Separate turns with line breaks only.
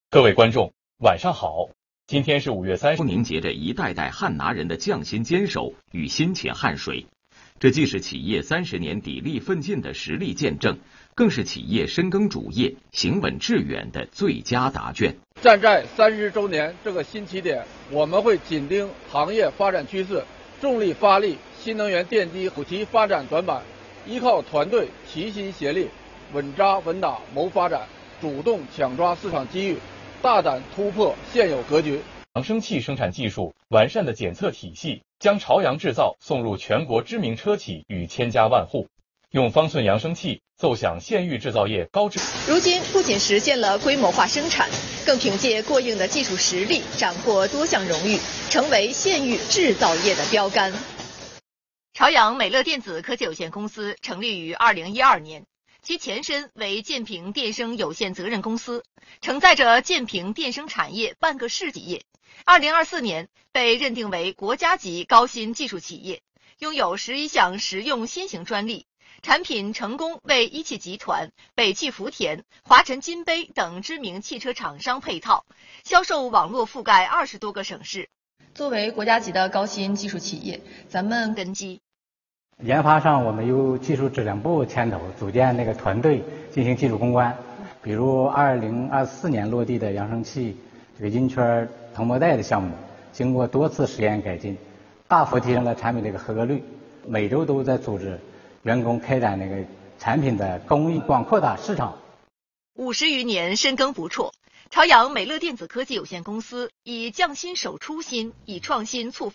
各位观众，晚上好！今天是5月30日，
凝结着一代代汉拿人的匠心坚守与辛勤汗水。这既是企业30年砥砺奋进的实力见证，更是企业深耕主业、行稳致远的最佳答卷。
站在30周年这个新起点，我们会紧盯行业发展趋势，重力发力新能源电机主题发展短板，依靠团队齐心协力，稳扎稳打谋发展，主动抢抓市场机遇，大胆突破现有格局。
扬声器生产技术完善的检测体系，将朝阳制造送入全国知名车企与千家万户。用方寸扬声器奏响县域制造业高质。
如今不仅实现了规模化生产，更凭借过硬的技术实力，斩获多项荣誉，成为县域制造业的标杆。朝阳美乐电子科技有限公司成立于2012年。其前身为建平电声有限责任公司，承载着建平电声产业半个世纪业。2024年被认定为国家级高新技术企业，拥有11项实用新型专利，产品成功为一汽集团、北汽福田、华晨金杯等知名汽车厂商配套，销售网络覆盖20多个省市。作为国家级的高新技术企业，咱们根基。
研发上，我们由技术质量部牵头组建那个团队进行技术攻关。比如2024年落地的扬声器这个音圈腾膜带的项目，经过多次实验改进，大幅提升了产品这个合格率。每周都在组织员工开展那个产品的供应广扩大市场。
50余年深耕不辍，朝阳美乐电子科技有限公司以匠心守初心，以创新促发